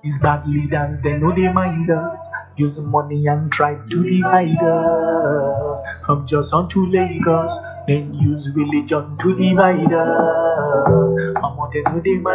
These bad leaders, they know they mind us. Use money and try to divide us. From just on to Lagos, then use religion to divide us. They know they mind